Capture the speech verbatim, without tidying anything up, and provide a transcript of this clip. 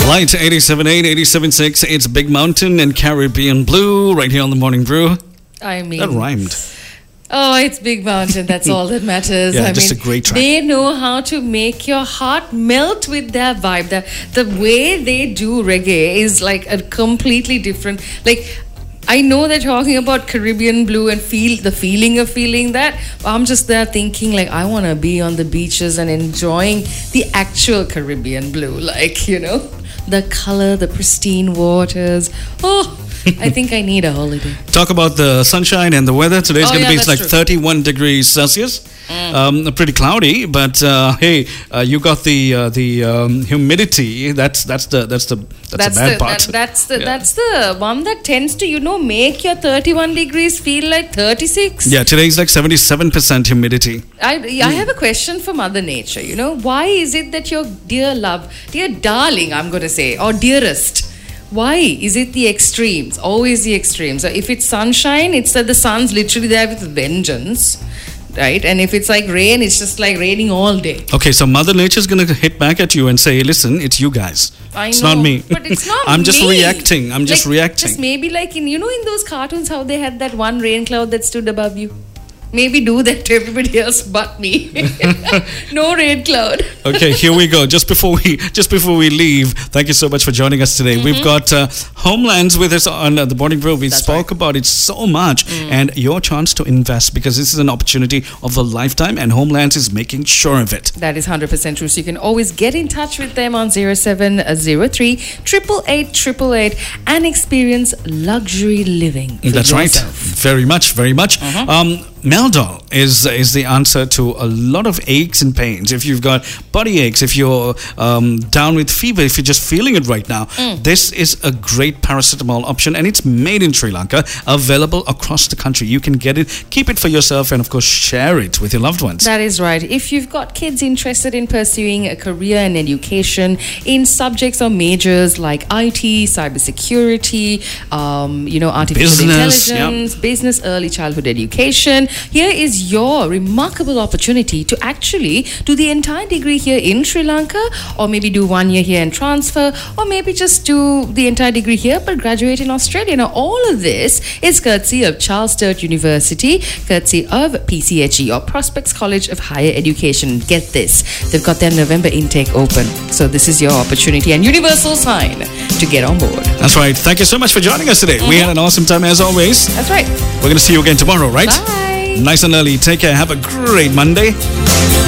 Light eighty-seven point eight, eighty-seven point six. It's Big Mountain and Caribbean Blue right here on the Morning Brew. I mean, that rhymed. Oh, it's Big Mountain. That's all that matters. Yeah, I just mean, a great track. They know how to make your heart melt with their vibe. The the way they do reggae is like a completely different. Like, I know they're talking about Caribbean Blue and feel the feeling of feeling that. I'm just there thinking like I want to be on the beaches and enjoying the actual Caribbean Blue. Like, you know, the color, the pristine waters. Oh, I think I need a holiday. Talk about the sunshine and the weather. Today's Oh, going to yeah, be it's like that's thirty-one degrees Celsius. Mm. Um, pretty cloudy, but uh, hey, uh, you got the uh, the um, humidity. That's that's the that's the that's, That's the bad the part. that, that's the Yeah. that's the one that tends to, you know, make your thirty-one degrees feel like thirty-six. Yeah, today's like seventy-seven percent humidity. I, I have a question for Mother Nature. You know, why is it that your dear love, dear darling, I'm going to say, or dearest, why is it the extremes? Always the extremes. So if it's sunshine, it's that the sun's literally there with vengeance, right? And if it's like rain, it's just like raining all day. Okay, so Mother Nature's going to hit back at you and say, listen, it's you guys. I it's know, not me. but it's not I'm just me. reacting. I'm just Like, reacting. Just maybe like in, you know, in those cartoons, how they had that one rain cloud that stood above you. Maybe do that to everybody else but me. No rain cloud. Okay, here we go. Just before we just before we leave, thank you so much for joining us today. Mm-hmm. We've got uh, Homelands with us on uh, the Morning Brew. We That's spoke right. about it so much, Mm. and your chance to invest, because this is an opportunity of a lifetime, and Homelands is making sure of it. That is one hundred percent true. So you can always get in touch with them on zero seven zero three, eight eight eight, eight eight eight and experience luxury living. for That's yourself. right. Very much, very much. Uh-huh. Um, Meldol is is the answer to a lot of aches and pains. If you've got body aches, if you're um, down with fever, if you're just feeling it right now, Mm. this is a great paracetamol option, and it's made in Sri Lanka, available across the country. You can get it, keep it for yourself, and of course share it with your loved ones. That is right. If you've got kids interested in pursuing a career and education in subjects or majors like I T, cybersecurity, um, you know, artificial Business, intelligence, business, early childhood education, here is your remarkable opportunity to actually do the entire degree here in Sri Lanka, or maybe do one year here and transfer, or maybe just do the entire degree here but graduate in Australia. Now, all of this is courtesy of Charles Sturt University, courtesy of P C H E, or Prospects College of Higher Education. Get this, they've got their November intake open, so this is your opportunity and universal sign to get on board. That's right. Thank you so much for joining us today. Mm-hmm. We had an awesome time as always. That's right. We're going to see you again tomorrow, right? Bye. Nice and early. Take care. Have a great Monday.